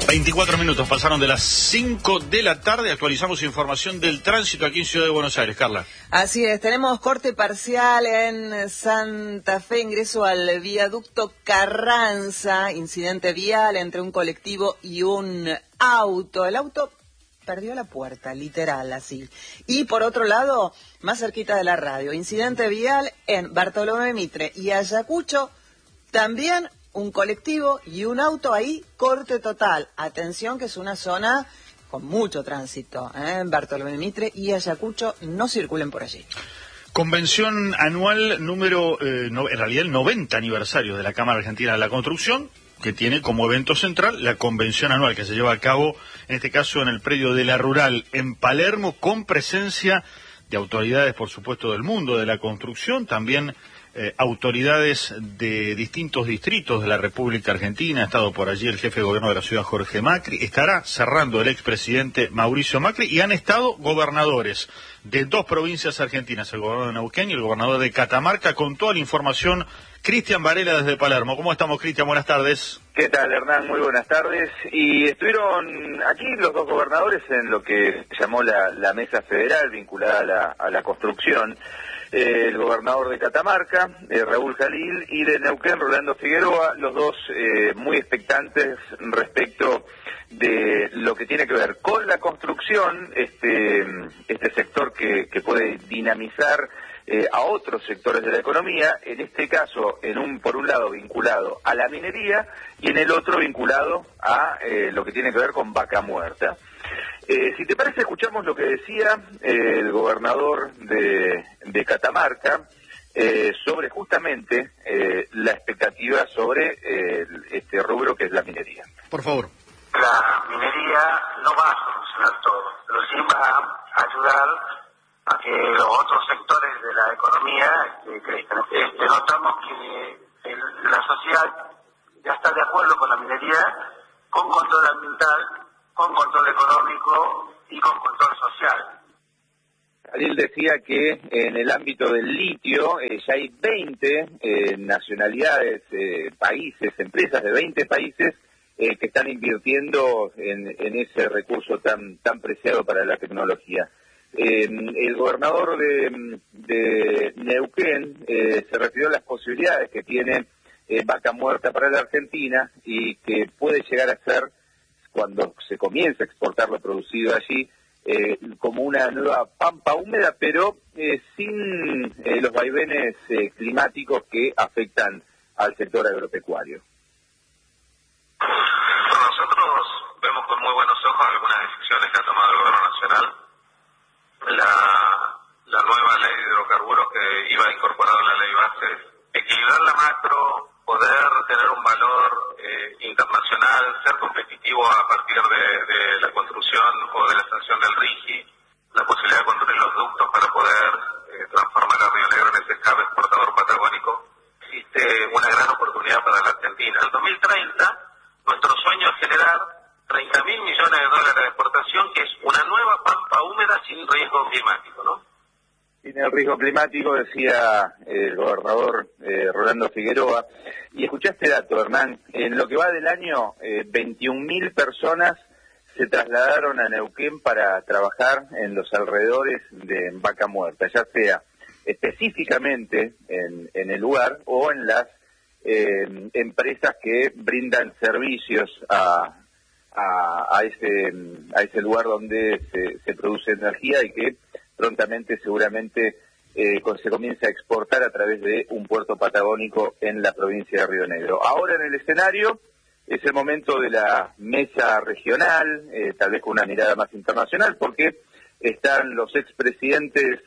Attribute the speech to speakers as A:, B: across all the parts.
A: 24 minutos pasaron de las 5 de la tarde. Actualizamos información del tránsito aquí en Ciudad de Buenos Aires. Carla.
B: Así es, tenemos corte parcial en Santa Fe, ingreso al viaducto Carranza, incidente vial entre un colectivo y un auto. El auto perdió la puerta, literal, así. Y por otro lado, más cerquita de la radio, incidente vial en Bartolomé Mitre y Ayacucho, también un colectivo y un auto ahí, corte total. Atención que es una zona con mucho tránsito, en Bartolomé Mitre y Ayacucho, no circulen por allí.
A: Convención anual número, en realidad el 90 aniversario de la Cámara Argentina de la Construcción, que tiene como evento central la convención anual que se lleva a cabo, en este caso en el predio de la Rural, en Palermo, con presencia de autoridades, por supuesto, del mundo de la construcción, también autoridades de distintos distritos de la República Argentina. Ha estado por allí el jefe de gobierno de la ciudad, Jorge Macri, estará cerrando el expresidente Mauricio Macri, y han estado gobernadores de dos provincias argentinas, el gobernador de Neuquén y el gobernador de Catamarca. Con toda la información, Cristian Varela desde Palermo. ¿Cómo estamos, Cristian? Buenas tardes.
C: ¿Qué tal, Hernán? Muy buenas tardes. Y estuvieron aquí los dos gobernadores en lo que se llamó la mesa federal vinculada a la construcción. El gobernador de Catamarca, Raúl Jalil, y de Neuquén, Rolando Figueroa, los dos muy expectantes respecto de lo que tiene que ver con la construcción, este sector que puede dinamizar a otros sectores de la economía, en este caso, por un lado vinculado a la minería y en el otro vinculado a lo que tiene que ver con Vaca Muerta. Si te parece, escuchamos lo que decía el gobernador de Catamarca sobre justamente la expectativa sobre este rubro que es la minería.
A: Por favor.
D: La minería no va a solucionar todo, pero sí va a ayudar a que los otros sectores de la economía crezcan. Notamos que la sociedad ya está de acuerdo con la minería, con control ambiental, con control económico y con control social.
C: Él decía que en el ámbito del litio ya hay 20 nacionalidades, países, empresas de 20 países que están invirtiendo en ese recurso tan preciado para la tecnología. El gobernador de Neuquén se refirió a las posibilidades que tiene Vaca Muerta para la Argentina y que puede llegar a ser, cuando se comience a exportar lo producido allí, como una nueva pampa húmeda, pero sin los vaivenes climáticos que afectan al sector agropecuario.
D: Nosotros vemos con muy buenos ojos algunas decisiones que ha tomado el gobierno nacional. La nueva ley de hidrocarburos que iba incorporada en la ley base, equilibrar la macro, poder tener un valor internacional, ser competitivo a partir de la construcción o de la extensión del RIGI, la posibilidad de construir los ductos para poder transformar a Río Negro en ese hub exportador patagónico. Existe una gran oportunidad para la Argentina. En 2030, nuestro sueño es generar 30.000 millones de dólares de exportación, que es una nueva pampa húmeda sin riesgo climático, ¿no?
C: Sin el riesgo climático, decía el gobernador Rolando Figueroa. Y escuché este dato, Hernán. En lo que va del año, 21.000 personas se trasladaron a Neuquén para trabajar en los alrededores de Vaca Muerta, ya sea específicamente en el lugar o en las empresas que brindan servicios a ese lugar donde se produce energía y que prontamente seguramente se comienza a exportar a través de un puerto patagónico en la provincia de Río Negro. Ahora en el escenario es el momento de la mesa regional, tal vez con una mirada más internacional, porque están los expresidentes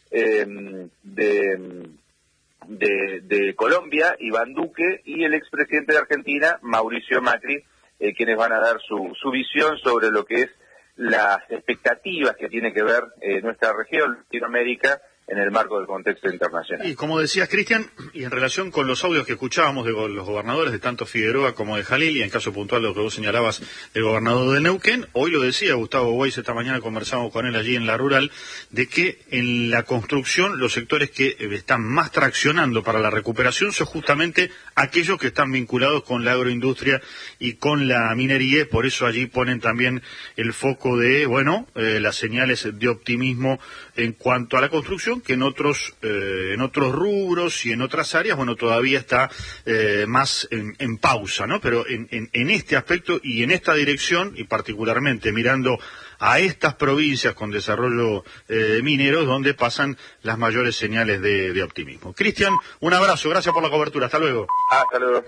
C: de Colombia, Iván Duque, y el expresidente de Argentina, Mauricio Macri, quienes van a dar su visión sobre lo que es las expectativas que tiene que ver nuestra región, Latinoamérica, en el marco del contexto internacional.
A: Y como decías, Cristian, y en relación con los audios que escuchábamos de los gobernadores de tanto Figueroa como de Jalil, y en caso puntual lo que vos señalabas del gobernador de Neuquén, hoy lo decía Gustavo Weiss, esta mañana conversamos con él allí en la rural, de que en la construcción los sectores que están más traccionando para la recuperación son justamente aquellos que están vinculados con la agroindustria y con la minería, por eso allí ponen también el foco de, las señales de optimismo en cuanto a la construcción, que en otros rubros y en otras áreas, todavía está más en pausa, ¿no? Pero en este aspecto y en esta dirección, y particularmente mirando a estas provincias con desarrollo minero, donde pasan las mayores señales de optimismo. Cristian, un abrazo, gracias por la cobertura, hasta luego.
C: Hasta luego.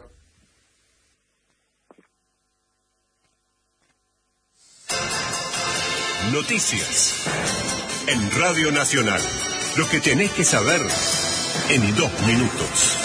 E: Noticias en Radio Nacional. Lo que tenés que saber en 2 minutos.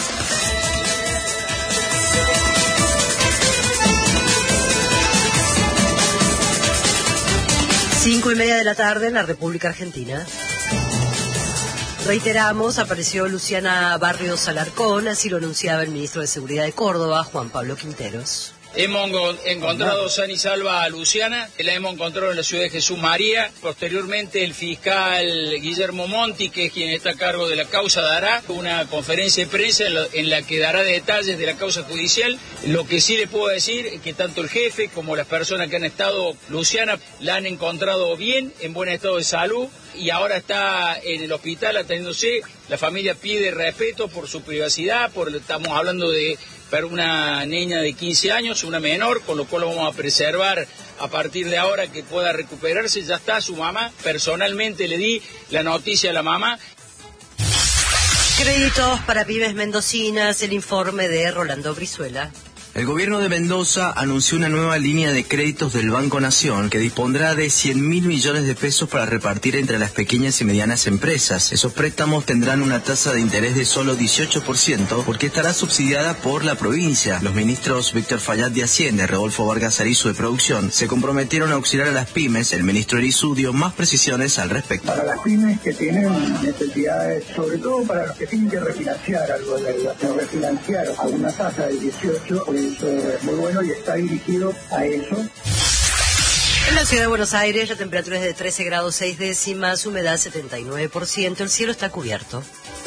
F: Cinco y media de la tarde en la República Argentina. Reiteramos, apareció Luciana Barrios Alarcón, así lo anunciaba el ministro de Seguridad de Córdoba, Juan Pablo Quinteros.
G: Hemos encontrado sana y salva a Luciana, la hemos encontrado en la ciudad de Jesús María. Posteriormente el fiscal Guillermo Monti, que es quien está a cargo de la causa, dará una conferencia de prensa en la que dará detalles de la causa judicial. Lo que sí le puedo decir es que tanto el jefe como las personas que han estado, Luciana la han encontrado bien, en buen estado de salud, y ahora está en el hospital atendiéndose. La familia pide respeto por su privacidad, estamos hablando de una niña de 15 años, una menor, con lo cual lo vamos a preservar a partir de ahora que pueda recuperarse. Ya está su mamá, personalmente le di la noticia a la mamá.
F: Créditos para pymes mendocinas, el informe de Rolando Brizuela.
H: El gobierno de Mendoza anunció una nueva línea de créditos del Banco Nación que dispondrá de 100.000 millones de pesos para repartir entre las pequeñas y medianas empresas. Esos préstamos tendrán una tasa de interés de solo 18% porque estará subsidiada por la provincia. Los ministros Víctor Fayad de Hacienda y Rodolfo Vargas Arizo de Producción se comprometieron a auxiliar a las pymes. El ministro Erizú dio más precisiones al respecto.
I: Para las pymes que tienen necesidades, sobre todo para los que tienen que refinanciar algo de deuda, refinanciar a una tasa del 18%, eso es muy bueno y está dirigido a eso.
F: En la ciudad de Buenos Aires la temperatura es de 13 grados 6 décimas, humedad 79%, el cielo está cubierto.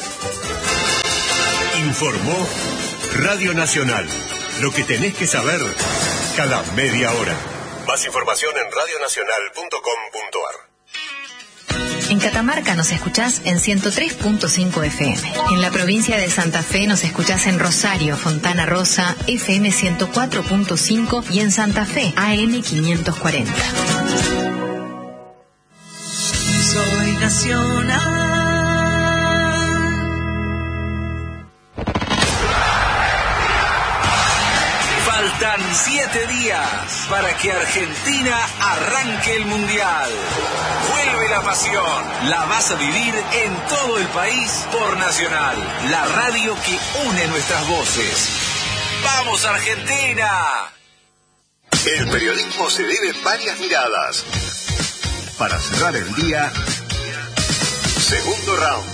E: Informó Radio Nacional. Lo que tenés que saber cada media hora. Más información en radionacional.com.ar.
J: En Catamarca nos escuchás en 103.5 FM. En la provincia de Santa Fe nos escuchás en Rosario, Fontana Rosa, FM 104.5 y en Santa Fe, AM 540.
F: Soy nacional.
K: Faltan 7 días para que Argentina arranque el Mundial. Vuelve la pasión. La vas a vivir en todo el país por Nacional, la radio que une nuestras voces. ¡Vamos, Argentina!
E: El periodismo se debe varias miradas. Para cerrar el día, segundo round.